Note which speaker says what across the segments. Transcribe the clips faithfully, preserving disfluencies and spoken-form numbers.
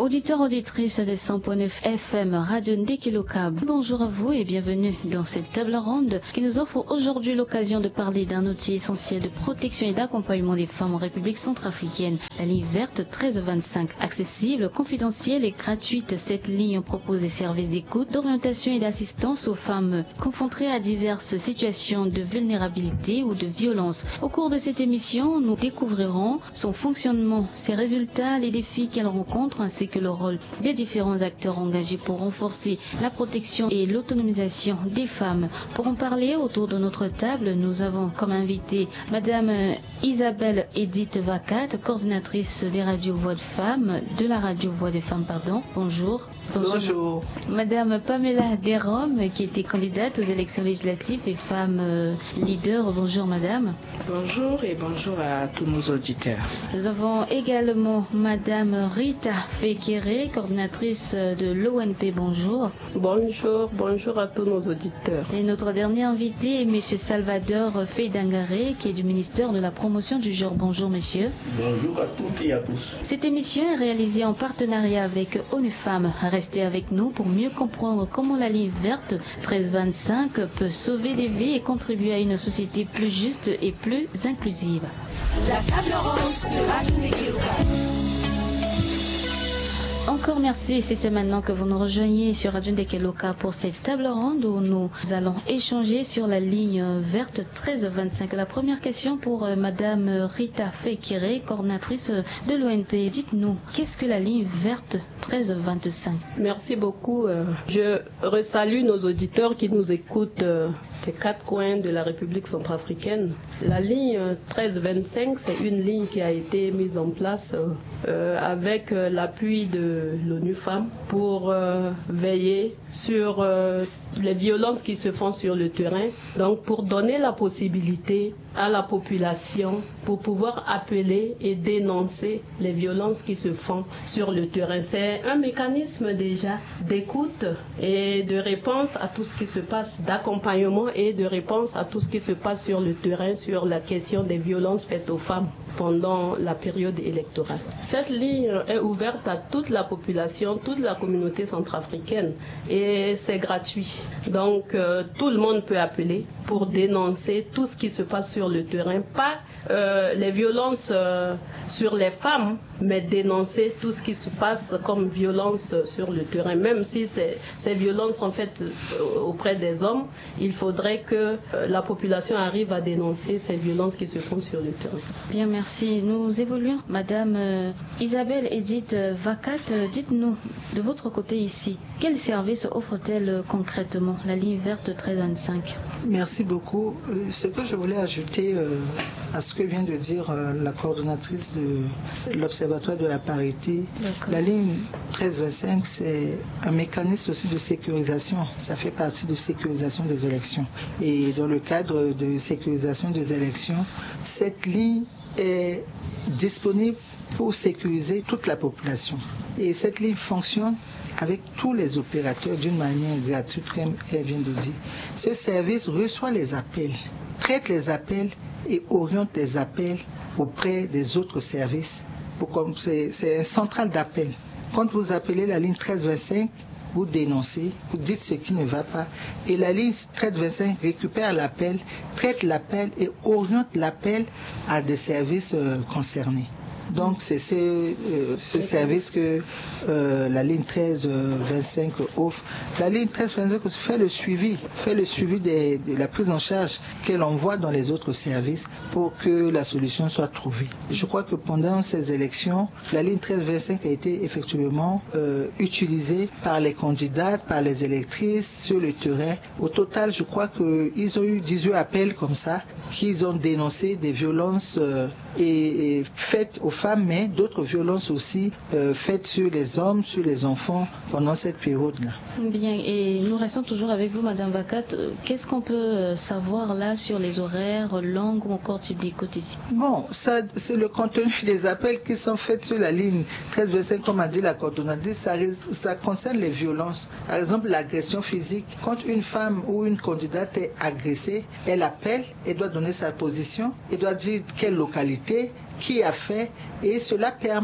Speaker 1: Auditeurs, auditrices de cent point neuf F M Radio Ndekeloka, bonjour à vous et bienvenue dans cette table ronde qui nous offre aujourd'hui l'occasion de parler d'un outil essentiel de protection et d'accompagnement des femmes en République centrafricaine, la ligne verte treize vingt-cinq. Accessible, confidentielle et gratuite, cette ligne propose des services d'écoute, d'orientation et d'assistance aux femmes confrontées à diverses situations de vulnérabilité ou de violence. Au cours de cette émission, nous découvrirons son fonctionnement, ses résultats, les défis qu'elle rencontre ainsi que le rôle des différents acteurs engagés pour renforcer la protection et l'autonomisation des femmes. Pour en parler autour de notre table, nous avons comme invité Madame Isabelle Edith Vacat, coordinatrice des radios Voix de Femmes, de la radio Voix des Femmes, pardon. Bonjour.
Speaker 2: Bonjour. Bonjour.
Speaker 1: Madame Pamela Desromes, qui était candidate aux élections législatives et femme euh, leader. Bonjour Madame.
Speaker 2: Bonjour et bonjour à tous nos auditeurs.
Speaker 1: Nous avons également Madame Rita Fekere, coordinatrice de l'O N P. Bonjour.
Speaker 3: Bonjour, bonjour à tous nos auditeurs.
Speaker 1: Et notre dernier invité est Monsieur Salvador Feydangare, qui est du ministère de la Promotion du Genre. Bonjour Monsieur.
Speaker 4: Bonjour à toutes et à tous.
Speaker 1: Cette émission est réalisée en partenariat avec ONU Femmes. Restez avec nous pour mieux comprendre comment la ligne verte treize vingt-cinq peut sauver des vies et contribuer à une société plus juste et plus inclusive.
Speaker 5: La table ronde sur Radio Ndekeloka.
Speaker 1: Encore merci si c'est maintenant que vous nous rejoignez sur Radio Ndekeloka pour cette table ronde où nous allons échanger sur la ligne verte treize vingt-cinq. La première question pour euh, Madame Rita Fekere, coordinatrice de l'O N P. Dites-nous, qu'est-ce que la ligne verte treize vingt-cinq?
Speaker 3: Merci beaucoup. Je resalue nos auditeurs qui nous écoutent des quatre coins de la République centrafricaine. La ligne treize vingt-cinq, c'est une ligne qui a été mise en place euh, avec l'appui de l'ONU Femmes pour euh, veiller sur euh, les violences qui se font sur le terrain. Donc pour donner la possibilité à la population pour pouvoir appeler et dénoncer les violences qui se font sur le terrain. C'est un mécanisme déjà d'écoute et de réponse à tout ce qui se passe, d'accompagnement et de réponse à tout ce qui se passe sur le terrain sur la question des violences faites aux femmes pendant la période électorale. Cette ligne est ouverte à toute la population, toute la communauté centrafricaine et c'est gratuit. Donc euh, tout le monde peut appeler pour dénoncer tout ce qui se passe sur le terrain, pas euh, les violences euh, sur les femmes, mais dénoncer tout ce qui se passe comme violence sur le terrain. Même si ces, ces violences sont faites euh, auprès des hommes, il faudrait que euh, la population arrive à dénoncer ces violences qui se font sur le terrain.
Speaker 1: Bien, merci. Nous évoluons. Madame euh, Isabelle Edith Vacat, euh, dites-nous, de votre côté ici, quel service offre-t-elle euh, concrètement, la ligne verte treize vingt-cinq?
Speaker 2: Merci beaucoup. Euh, ce que je voulais ajouter euh, à ce que vient de dire euh, la coordonnatrice de l'Observatoire de la parité, la ligne treize vingt-cinq, c'est un mécanisme aussi de sécurisation. Ça fait partie de sécurisation des élections. Et dans le cadre de sécurisation des élections, cette ligne est disponible pour sécuriser toute la population. Et cette ligne fonctionne avec tous les opérateurs d'une manière gratuite, comme elle vient de dire. Ce service reçoit les appels, traite les appels et oriente les appels auprès des autres services. C'est, c'est un central d'appel. Quand vous appelez la ligne treize vingt-cinq, vous dénoncez, vous dites ce qui ne va pas, et la ligne treize vingt-cinq récupère l'appel, traite l'appel et oriente l'appel à des services euh, concernés. Donc c'est ce, euh, ce service que euh, la ligne treize vingt-cinq offre. La ligne treize vingt-cinq fait le suivi, fait le suivi des, de la prise en charge qu'elle envoie dans les autres services pour que la solution soit trouvée. Je crois que pendant ces élections, la ligne treize vingt-cinq a été effectivement euh, utilisée par les candidates, par les électrices sur le terrain. Au total, je crois qu'ils ont eu dix-huit appels comme ça, qu'ils ont dénoncé des violences euh, et, et faites aux femmes, mais d'autres violences aussi euh, faites sur les hommes, sur les enfants pendant cette période-là.
Speaker 1: Bien, et nous restons toujours avec vous, Madame Vacat. Qu'est-ce qu'on peut savoir là sur les horaires, langues ou encore type d'écoute ici?
Speaker 2: Bon, ça, c'est le contenu des appels qui sont faits sur la ligne treize vingt-cinq, comme a dit la coordonnatrice. Ça, ça concerne les violences. Par exemple, l'agression physique. Quand une femme ou une candidate est agressée, elle appelle, elle doit donner sa position, elle doit dire quelle localité, qui a fait, et cela permet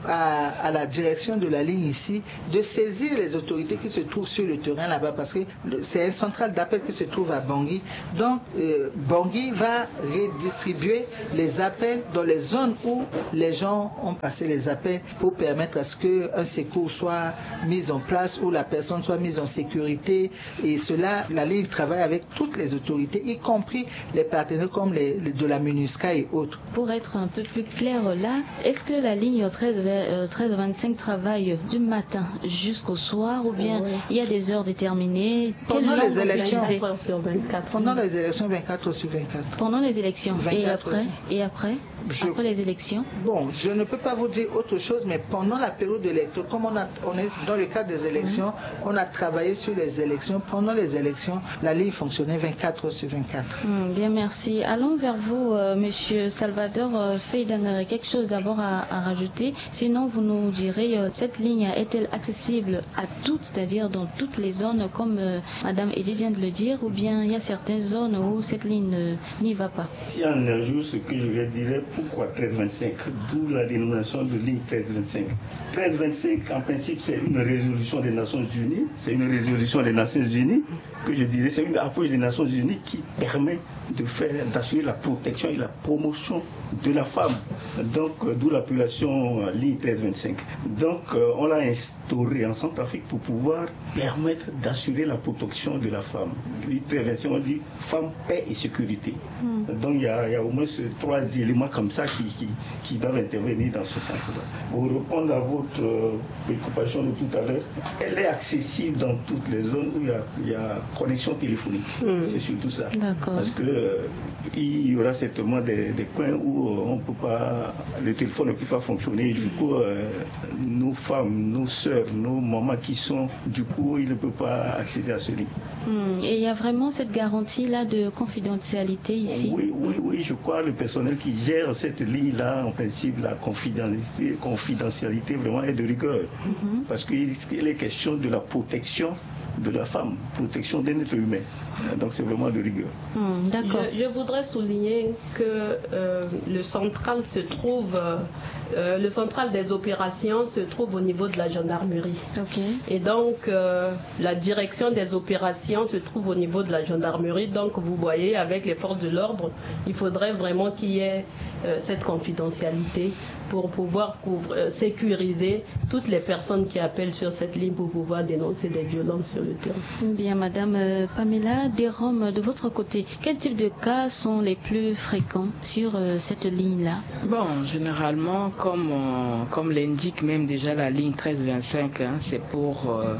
Speaker 2: à, à la direction de la ligne ici de saisir les autorités qui se trouvent sur le terrain là-bas, parce que c'est un central d'appel qui se trouve à Bangui. Donc, euh, Bangui va redistribuer les appels dans les zones où les gens ont passé les appels pour permettre à ce qu'un secours soit mis en place, où la personne soit mise en sécurité. Et cela, la ligne travaille avec toutes les autorités, y compris les partenaires comme les, les de la MINUSCA et autres.
Speaker 1: Pour être un peu plus clair là, est-ce que la ligne treize vingt-cinq travaille du matin jusqu'au soir, ou bien oui. il y a des heures déterminées?
Speaker 2: Pendant les élections,
Speaker 3: vingt-quatre
Speaker 2: pendant les élections, vingt-quatre heures sur vingt-quatre.
Speaker 1: Pendant les élections. Et après,
Speaker 2: aussi.
Speaker 1: et après,
Speaker 2: je,
Speaker 1: après les élections.
Speaker 2: Bon, je ne peux pas vous dire autre chose, mais pendant la période électorale, comme on, a, on est dans le cadre des élections, mmh. on a travaillé sur les élections. Pendant les élections, la ligne fonctionnait vingt-quatre heures sur vingt-quatre.
Speaker 1: Mmh, bien, merci. Allons vers vous, euh, Monsieur Salvador euh, Feidanere. Quelque chose d'abord à, à rajouter. Sinon, vous nous direz, euh, cette ligne est-elle accessible à toutes, c'est-à-dire dans toutes les zones, comme euh, Madame Eddy vient de le dire, ou bien il y a certaines zones où cette ligne euh, n'y va pas?
Speaker 4: Si on ajoute ce que je leur dirais, pourquoi treize vingt-cinq? D'où la dénomination de ligne treize vingt-cinq. treize vingt-cinq, en principe, c'est une résolution des Nations Unies. C'est une résolution des Nations Unies que je dirais, c'est une approche des Nations Unies qui permet de faire, d'assurer la protection et la promotion de la femme. Donc, euh, d'où l'appellation euh, ligne treize vingt-cinq. Donc, euh, on l'a instauré en Centrafrique pour pouvoir permettre d'assurer la protection de la femme. Ligne treize vingt-cinq, on dit femme, paix et sécurité. Mm. Donc, il y, y a au moins ce, trois éléments comme ça qui, qui, qui doivent intervenir dans ce sens-là. Pour répondre à votre euh, préoccupation de tout à l'heure, elle est accessible dans toutes les zones où il y a, il y a connexion téléphonique. Mm. C'est surtout ça.
Speaker 1: D'accord.
Speaker 4: Parce que euh, il y aura certainement des, des coins où euh, on peut pas, le téléphone ne peut pas fonctionner. Et du coup, euh, nos femmes, nos sœurs, nos mamans qui sont, du coup, ils ne peuvent pas accéder à ce livre.
Speaker 1: Mm. Et il y a vraiment cette garantie-là de confidentialité ici?
Speaker 4: Oui, oui, oui. Je crois que le personnel qui gère cette ligne-là, en principe, la confidentialité, confidentialité vraiment est de rigueur. Mm-hmm. Parce qu'il est question de la protection de la femme, protection d'un être humain. Donc c'est vraiment de rigueur.
Speaker 1: Mmh, d'accord.
Speaker 3: Je, je voudrais souligner que euh, le central se trouve, euh, le central des opérations se trouve au niveau de la gendarmerie.
Speaker 1: Okay.
Speaker 3: Et donc euh, la direction des opérations se trouve au niveau de la gendarmerie. Donc vous voyez, avec les forces de l'ordre, il faudrait vraiment qu'il y ait euh, cette confidentialité pour pouvoir couvre, euh, sécuriser toutes les personnes qui appellent sur cette ligne pour pouvoir dénoncer des violences sur le terrain.
Speaker 1: Bien, Madame euh, Pamela Desromes, de votre côté, quel type de cas sont les plus fréquents sur euh, cette ligne-là?
Speaker 6: Bon, généralement, comme, euh, comme l'indique même déjà la ligne treize vingt-cinq, hein, c'est pour euh,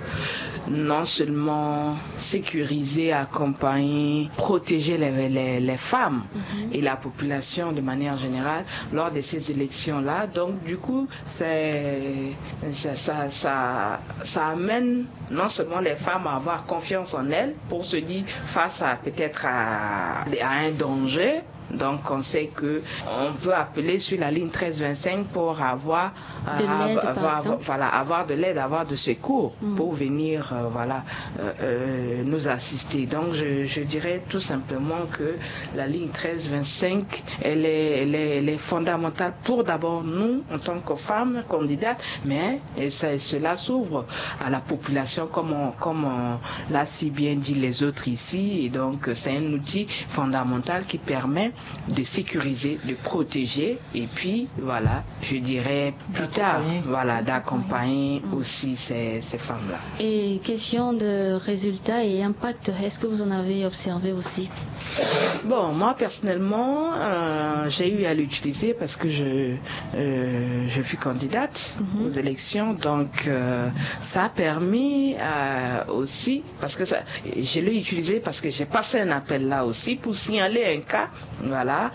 Speaker 6: non seulement sécuriser, accompagner, protéger les, les, les femmes mm-hmm. et la population de manière générale lors de ces élections-là. Donc du coup, c'est, ça, ça, ça, ça amène non seulement les femmes à avoir confiance en elles pour se dire face à peut-être à, à un danger. Donc on sait que on peut appeler sur la ligne treize vingt-cinq pour avoir
Speaker 1: de l'aide,
Speaker 6: avoir,
Speaker 1: avoir
Speaker 6: voilà avoir de l'aide, avoir de secours mm. pour venir euh, voilà euh, euh, nous assister. Donc je, je dirais tout simplement que la ligne treize vingt-cinq elle est, elle est, elle est fondamentale pour d'abord nous en tant que femmes candidates, mais et ça, cela s'ouvre à la population comme on, comme on l'a si bien dit les autres ici. Et donc c'est un outil fondamental qui permet de sécuriser, de protéger et puis voilà, je dirais plus tard, voilà, d'accompagner mmh. aussi ces, ces femmes-là.
Speaker 1: Et question de résultats et impact, est-ce que vous en avez observé aussi?
Speaker 6: Bon, moi personnellement, euh, j'ai eu à l'utiliser parce que je, euh, je fus candidate mmh. aux élections, donc euh, ça a permis euh, aussi, parce que ça, je l'ai utilisé parce que j'ai passé un appel là aussi pour signaler un cas. Voilà,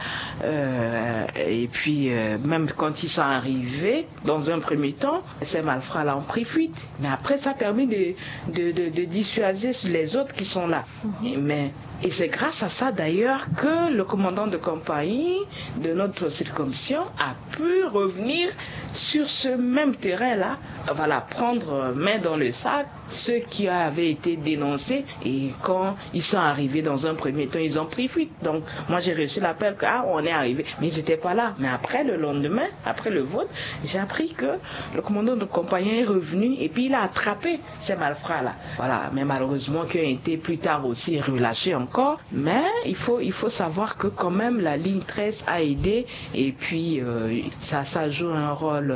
Speaker 6: euh, et puis euh, même quand ils sont arrivés, dans un premier temps, ces malfrats là ont pris fuite, mais après ça a permis de, de, de, de dissuader les autres qui sont là. Mm-hmm. Mais, et c'est grâce à ça d'ailleurs que le commandant de compagnie de notre circonscription a pu revenir sur ce même terrain-là, voilà, prendre main dans le sac ceux qui avaient été dénoncés, et quand ils sont arrivés dans un premier temps, ils ont pris fuite. Donc moi j'ai reçu l'appel que ah, on est arrivé, mais ils n'étaient pas là. Mais après le lendemain, après le vote, j'ai appris que le commandant de compagnie est revenu et puis il a attrapé ces malfrats-là. Voilà, mais malheureusement qui ont été plus tard aussi relâchés encore. Mais il faut, il faut savoir que quand même la ligne treize a aidé, et puis euh, ça, ça joue un rôle